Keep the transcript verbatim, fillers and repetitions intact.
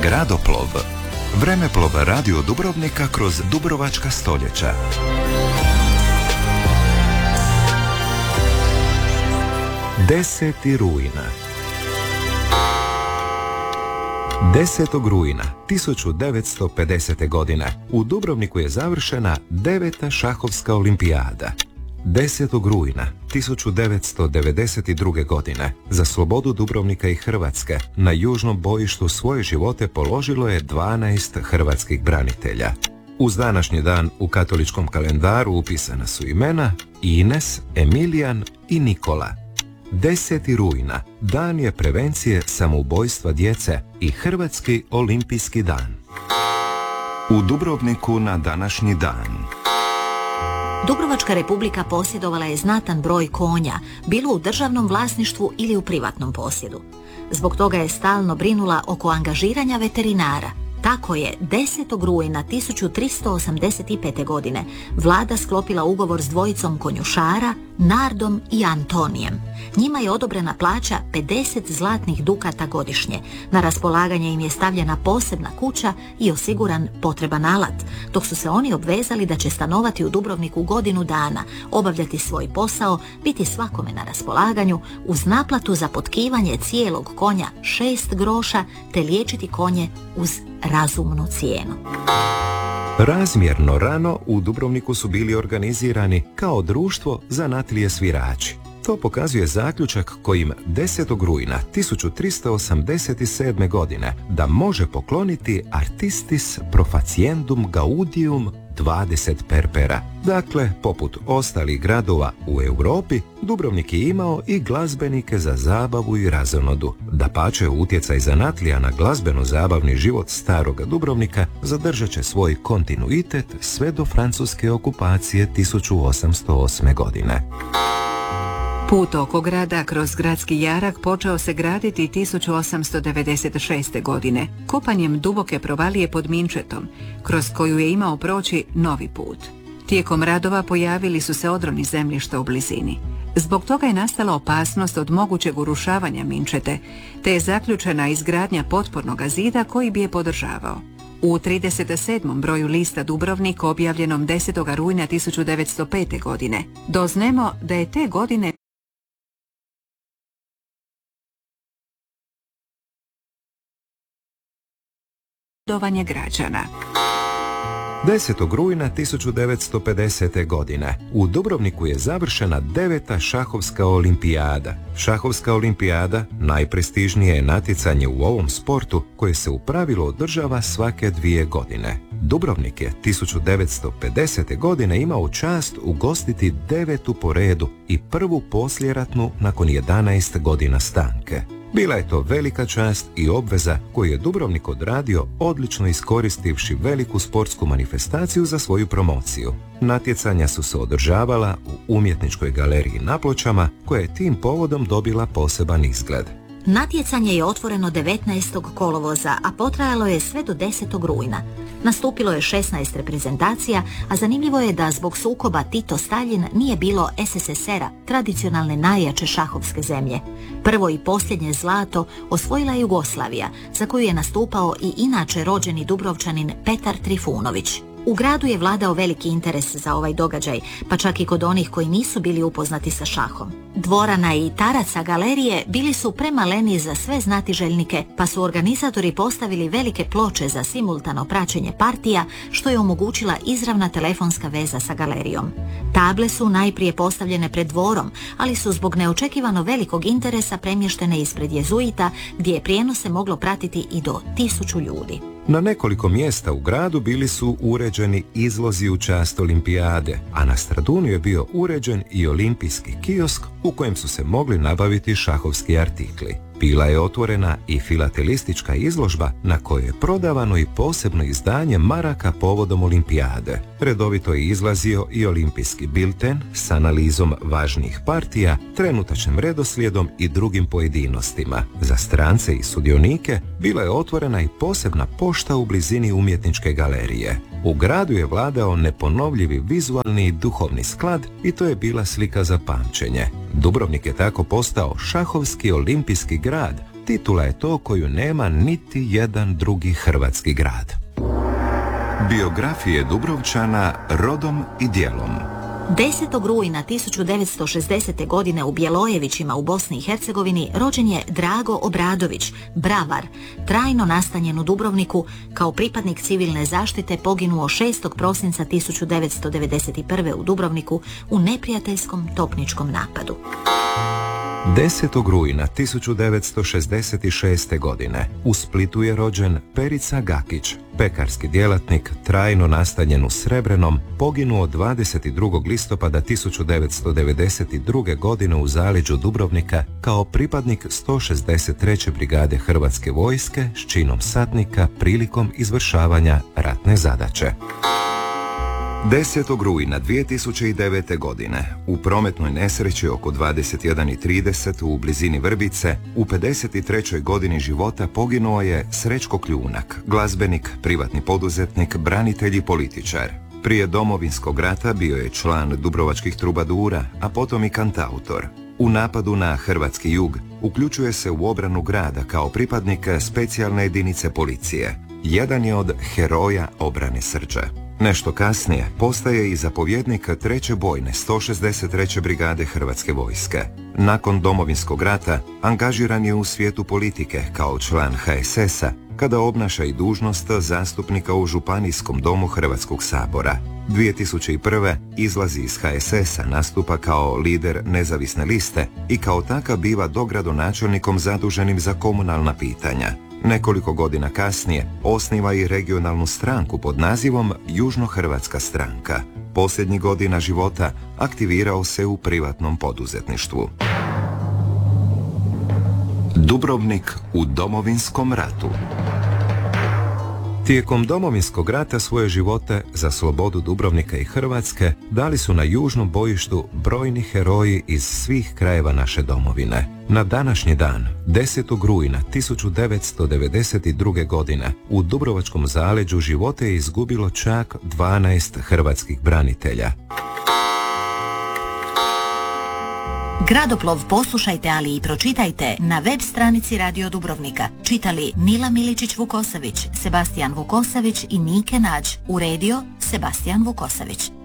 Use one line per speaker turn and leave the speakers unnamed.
Gradoplov. Vremeplov radio Dubrovnika kroz dubrovačka stoljeća. Deseti rujna. desetog rujna tisuću devetsto pedesete. godine u Dubrovniku je završena deveta šahovska olimpijada. desetog rujna tisuću devetsto devedeset druge. godine za slobodu Dubrovnika i Hrvatske na južnom bojištu svoje živote položilo je dvanaest hrvatskih branitelja. Uz današnji dan u katoličkom kalendaru upisana su imena Ines, Emilijan i Nikola. deseti rujna dan je prevencije samoubojstva djece i Hrvatski olimpijski dan. U Dubrovniku na današnji dan.
Dubrovačka republika posjedovala je znatan broj konja, bilo u državnom vlasništvu ili u privatnom posjedu. Zbog toga je stalno brinula oko angažiranja veterinara. Tako je desetog rujna tisuću tristo osamdeset pete. godine vlada sklopila ugovor s dvojicom konjušara, Nardom i Antonijem. Njima je odobrena plaća pedeset zlatnih dukata godišnje. Na raspolaganje im je stavljena posebna kuća i osiguran potreban alat, dok su se oni obvezali da će stanovati u Dubrovniku godinu dana, obavljati svoj posao, biti svakome na raspolaganju, uz naplatu za potkivanje cijelog konja šest groša, te liječiti konje uz razumnu cijenu.
Razmjerno rano u Dubrovniku su bili organizirani kao društvo zanatlije svirači. To pokazuje zaključak kojim desetog rujna tisuću tristo osamdeset sedme. godine da može pokloniti Artistis Profaciendum Gaudium dvadeset perpera. Dakle, poput ostalih gradova u Europi, Dubrovnik je imao i glazbenike za zabavu i razonodu. Dapače, utjecaj zanatlija na glazbeno-zabavni život staroga Dubrovnika zadržat će svoj kontinuitet sve do francuske okupacije tisuću osamsto osme. godine.
Put oko grada kroz gradski jarak počeo se graditi tisuću osamsto devedeset šeste. godine, kopanjem duboke provalije pod Minčetom, kroz koju je imao proći novi put. Tijekom radova pojavili su se odroni zemljišta u blizini. Zbog toga je nastala opasnost od mogućeg urušavanja Minčete, te je zaključena izgradnja potpornog zida koji bi je podržavao. U trideset sedmom broju lista Dubrovnik objavljenom desetog rujna tisuću devetsto pete. godine doznemo da je te godine građana.
desetog rujna tisuću devetsto pedesete. godine u Dubrovniku je završena deveta šahovska olimpijada. Šahovska olimpijada najprestižnije je natjecanje u ovom sportu koje se u pravilu održava svake dvije godine. Dubrovnik je tisuću devetsto pedesete. godine imao čast ugostiti devetu po redu i prvu poslijeratnu nakon jedanaest godina stanke. Bila je to velika čast i obveza koju je Dubrovnik odradio odlično iskoristivši veliku sportsku manifestaciju za svoju promociju. Natjecanja su se održavala u umjetničkoj galeriji na Pločama koja je tim povodom dobila poseban izgled.
Natjecanje je otvoreno devetnaestog kolovoza, a potrajalo je sve do desetog rujna. Nastupilo je šesnaest reprezentacija, a zanimljivo je da zbog sukoba Tito-Staljin nije bilo es es es era, tradicionalne najjače šahovske zemlje. Prvo i posljednje zlato osvojila je Jugoslavija, za koju je nastupao i inače rođeni Dubrovčanin Petar Trifunović. U gradu je vladao veliki interes za ovaj događaj, pa čak i kod onih koji nisu bili upoznati sa šahom. Dvorana i taraca galerije bili su premaleni za sve znatiželjnike, pa su organizatori postavili velike ploče za simultano praćenje partija, što je omogućila izravna telefonska veza sa galerijom. Table su najprije postavljene pred dvorom, ali su zbog neočekivano velikog interesa premještene ispred jezuita, gdje je prijenose moglo pratiti i do tisuću ljudi.
Na nekoliko mjesta u gradu bili su uređeni izlozi u čast olimpijade, a na Stradunu je bio uređen i olimpijski kiosk u kojem su se mogli nabaviti šahovski artikli. Bila je otvorena i filatelistička izložba na kojoj je prodavano i posebno izdanje maraka povodom olimpijade. Redovito je izlazio i olimpijski bilten s analizom važnijih partija, trenutačnim redoslijedom i drugim pojedinostima. Za strance i sudionike bila je otvorena i posebna pošta u blizini umjetničke galerije. U gradu je vladao neponovljivi vizualni i duhovni sklad i to je bila slika za pamćenje. Dubrovnik je tako postao šahovski olimpijski grad, Titula je to koju nema niti jedan drugi hrvatski grad. Biografije Dubrovčana rodom i djelom.
desetog rujna tisuću devetsto šezdesete. godine u Bjelojevićima u Bosni i Hercegovini rođen je Drago Obradović, bravar, trajno nastanjen u Dubrovniku, kao pripadnik civilne zaštite poginuo šestog prosinca tisuću devetsto devedeset prve. u Dubrovniku u neprijateljskom topničkom napadu.
desetog rujna tisuću devetsto šezdeset šeste. godine u Splitu je rođen Perica Gakić, pekarski djelatnik, trajno nastanjen u Srebrenom, poginuo dvadeset drugog listopada tisuću devetsto devedeset druge. godine u zaleđu Dubrovnika kao pripadnik sto šezdeset treće. brigade Hrvatske vojske s činom satnika prilikom izvršavanja ratne zadaće. desetog rujna dvije tisuće devete. godine u prometnoj nesreći oko dvadeset jedan i trideset u blizini Vrbice u pedeset trećoj. godini života poginuo je Srećko Kljunak, glazbenik, privatni poduzetnik, branitelj i političar. Prije Domovinskog rata bio je član Dubrovačkih trubadura, a potom i kantautor. U napadu na hrvatski jug uključuje se u obranu grada kao pripadnik specijalne jedinice policije. Jedan je od heroja obrane Srđa. Nešto kasnije postaje i zapovjednik treće bojne sto šezdeset treće. brigade Hrvatske vojske. Nakon Domovinskog rata angažiran je u svijetu politike kao član ha es esa, kada obnaša i dužnost zastupnika u Županijskom domu Hrvatskog sabora. dvije tisuće prve. izlazi iz ha es esa, nastupa kao lider nezavisne liste i kao takav biva dogradonačelnikom zaduženim za komunalna pitanja. Nekoliko godina kasnije osniva i regionalnu stranku pod nazivom Južnohrvatska stranka. Posljednjih godina života aktivirao se u privatnom poduzetništvu. Dubrovnik u Domovinskom ratu. Tijekom Domovinskog rata svoje živote za slobodu Dubrovnika i Hrvatske dali su na južnom bojištu brojni heroji iz svih krajeva naše domovine. Na današnji dan, desetog rujna tisuću devetsto devedeset druge. godine, u Dubrovačkom zaleđu živote je izgubilo čak dvanaest hrvatskih branitelja.
Gradoplov poslušajte, ali i pročitajte na web stranici Radio Dubrovnika. Čitali Nila Miličić-Vukosavić, Sebastijan Vukosavić i Nike Nađ. Uredio Sebastijan Vukosavić.